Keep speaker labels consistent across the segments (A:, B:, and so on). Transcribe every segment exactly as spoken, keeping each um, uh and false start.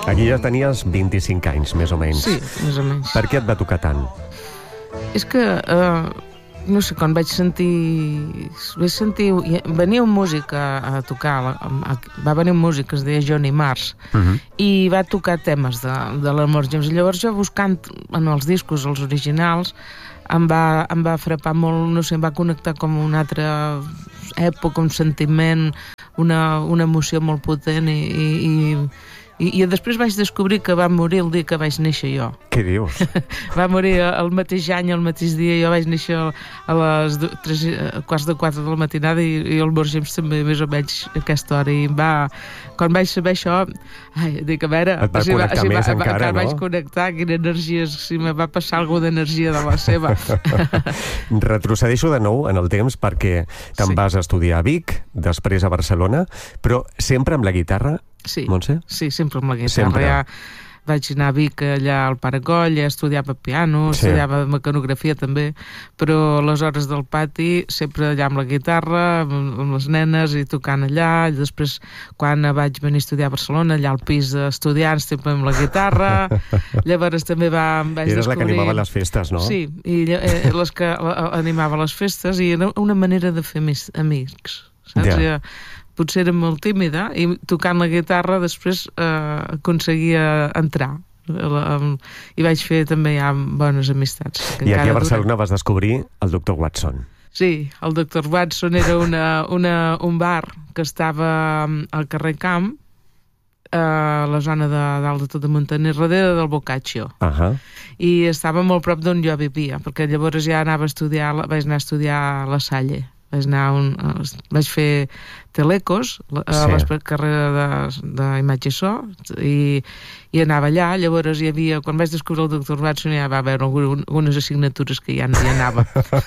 A: Aquí ja tenies vint-i-cinc anys, més o menys.
B: Sí, més o menys.
A: Per què et va tocar tant?
B: És que, eh, no sé, quan vaig sentir... Vaig sentir... Venia un músic a, a tocar, a, va venir un músic que es deia Johnny Mars, uh-huh. i va tocar temes de, de l'Elmore James. I llavors jo, buscant en els discos, els originals, em va, em va frapar molt, no sé, em va connectar com una altra època, un sentiment, una, una emoció molt potent i... i, i I, I després vaig descobrir que va morir el dia que vaig néixer jo.
A: Què dius?
B: Va morir el mateix any, el mateix dia. Jo vaig néixer a les tres, quarts de quatre de la matinada i, i el Elmore James també més o menys a aquesta hora. I va, quan vaig saber això, ai, dic, a veure...
A: Et va
B: si
A: connectar
B: si
A: més
B: va,
A: encara,
B: encara
A: no?
B: Vaig connectar, quina energia, si me va passar alguna d'energia de la seva.
A: Retrocedeixo de nou en el temps perquè te'n sí. vas a estudiar a Vic, després a Barcelona, però sempre amb la guitarra.
B: Sí,
A: Montse?
B: sí, sempre amb la guitarra.
A: Sempre.
B: Ja vaig anar a Vic, allà al Paracoll, ja estudiava piano, sí. estudiava mecanografia també, però les hores del pati sempre allà amb la guitarra, amb, amb les nenes i tocant allà. I després, quan vaig venir a estudiar a Barcelona, allà al pis d'estudiants, sempre amb la guitarra. Llavors també va, vaig
A: I eres
B: descobrir...
A: la que animava les festes, no?
B: Sí, i eh, les que animava les festes, i era una manera de fer més amics, saps? Ja. Potser era molt tímida i tocant la guitarra després eh, aconseguia entrar i vaig fer també ja bones amistats.
A: I aquí a Barcelona duren. Vas descobrir el doctor Watson.
B: Sí, el doctor Watson era una, una, un bar que estava al carrer Camp, a la zona de dalt de tot de Montaner, darrere del Boccaccio.
A: Uh-huh.
B: I estava molt prop d'on jo vivia, perquè llavors ja anava a estudiar, vaig anar a estudiar a La Salle. Vaig, anar un, vaig fer telecos a sí. la carrera d'imatge i so i, i anava allà. Llavors hi havia, quan vaig descobrir el doctor Watson, ja va haver algunes assignatures que ja no hi anava.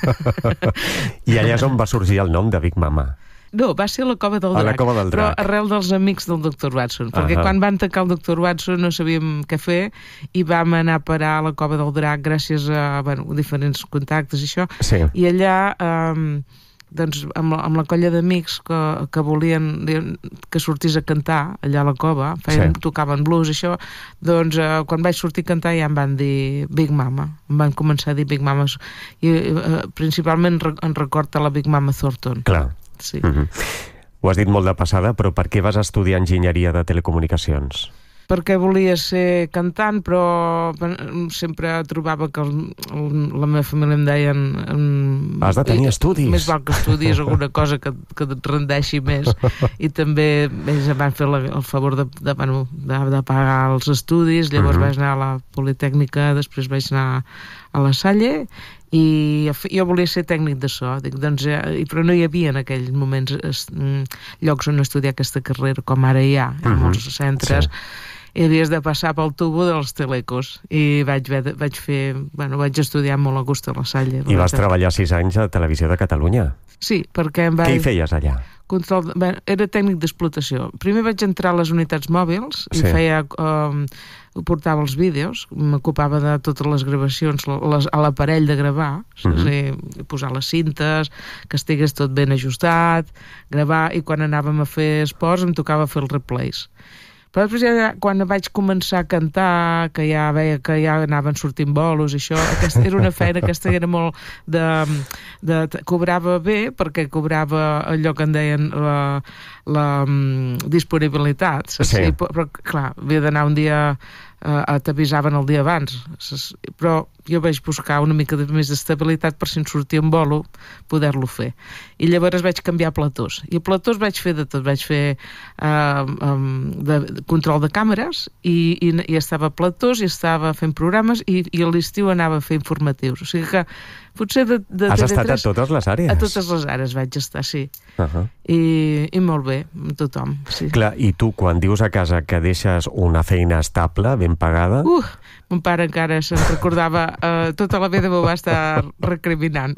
A: I allà és on va sorgir el nom de Big Mama.
B: No, va ser la Cova del Drac,
A: la Cova del Drac.
B: Però arrel dels amics del doctor Watson, perquè uh-huh. quan van tancar el doctor Watson no sabíem què fer i vam anar a parar a la Cova del Drac gràcies a bueno, diferents contactes i això. Sí. I allà... Eh, doncs amb la, amb la colla d'amics que, que volien que sortís a cantar allà a la cova, feien, sí. tocaven blues i això, doncs eh, quan vaig sortir a cantar ja em van dir Big Mama, em van començar a dir Big Mama i eh, principalment en record a la Big Mama Thornton.
A: Clar.
B: Sí.
A: Mm-hmm. Ho has dit molt de passada, però per què vas estudiar enginyeria de telecomunicacions?
B: Perquè volia ser cantant, però sempre trobava que el, el, la meva família em deien... Um,
A: Has de tenir estudis.
B: Més val que estudis alguna cosa que, que et rendeixi més. I també ells em van fer la, el favor de, de, bueno, de, de pagar els estudis, llavors uh-huh. vaig anar a la Politècnica, després vaig anar a La Salle, i jo volia ser tècnic de so, dic, doncs, eh, però no hi havia en aquells moments es, llocs on estudiar aquesta carrera, com ara hi ha, hi ha uh-huh. molts centres, sí. i havies de passar pel tubo dels telecos i vaig, vaig fer, bueno, vaig estudiar molt a gust a La Salle.
A: I vas treballar sis anys a Televisió de Catalunya.
B: Sí, perquè em vaig...
A: Què hi feies allà?
B: Control, bé, era tècnic d'explotació. Primer vaig entrar a les unitats mòbils i sí. feia... Um, portava els vídeos, m'ocupava de totes les gravacions les, a l'aparell de gravar, uh-huh. és a dir, posar les cintes, que estigués tot ben ajustat, gravar, i quan anàvem a fer esports em tocava fer els replays. Però després, ja, quan vaig començar a cantar, que ja veia que ja anaven sortint bolos i això, aquesta era una feina, aquesta era molt de, de... cobrava bé, perquè cobrava allò que en deien la, la um, disponibilitat. Saps? Sí. I, però, clar, havia d'anar un dia... Uh, t'avisaven el dia abans, però jo vaig buscar una mica de, més d'estabilitat per si em sortia un bolo poder-lo fer, i llavors vaig canviar a platós, i a platós vaig fer de tot, vaig fer uh, um, de, de control de càmeres i, i, i estava a platós i estava fent programes i, i a l'estiu anava a fer informatius, o sigui que potser de, de
A: Has
B: T V tres,
A: estat a totes les àrees?
B: A totes les àrees vaig estar, sí.
A: Uh-huh.
B: I, i molt bé, amb tothom, sí.
A: Clar, i tu, quan dius a casa que deixes una feina estable, ben pagada...
B: Uh, mon pare encara se'n recordava, uh, tota la vida m'ho va estar recriminant.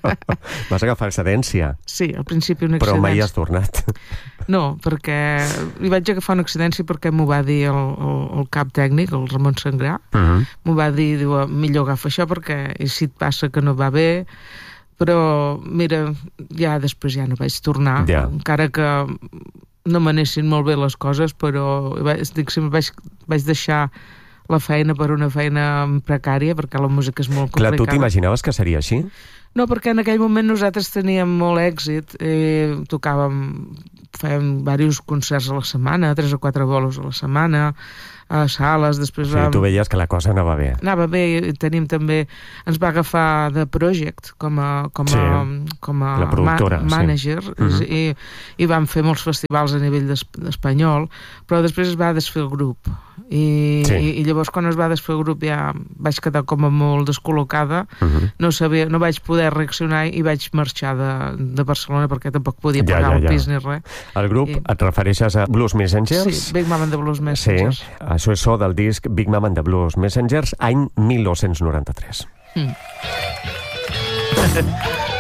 A: Vas agafar excedència?
B: Sí, al principi una excedència.
A: Però mai has tornat?
B: No, perquè li vaig agafar una excedència perquè m'ho va dir el, el, el cap tècnic, el Ramon Sangrà. Uh-huh. M'ho va dir, diu, millor agafa això perquè si et passa que no va bé, però mira, ja després ja no vaig tornar, yeah. encara que no m'anessin molt bé les coses, però vaig, dic, sempre vaig, vaig deixar la feina per una feina precària, perquè la música és molt complicada.
A: Clar, tu t'imaginaves que seria així?
B: No, perquè en aquell moment nosaltres teníem molt èxit, eh, tocàvem, fèiem diversos concerts a la setmana, tres o quatre bolos a la setmana, a sales, després
A: sí,
B: vam...
A: tu veies que la cosa anava bé.
B: Anava bé, i tenim també... Ens va agafar The Project com a, com a,
A: sí,
B: com a
A: la productora,
B: ma manager, sí. uh-huh. i, i vam fer molts festivals a nivell espanyol, però després es va desfer el grup. I, sí. i, i llavors quan es va desfer el grup ja vaig quedar com a molt descol·locada, uh-huh. no sabia, no vaig poder reaccionar i vaig marxar de, de Barcelona perquè tampoc podia pagar ja, ja, ja. el pis ni res.
A: El grup, I... et refereixes a Blues Messengers?
B: Sí, Big Mama and the Blues Messengers.
A: Sí, això és so del disc Big Mama and the Blues Messengers, any mil nou-cents noranta-tres. Mm.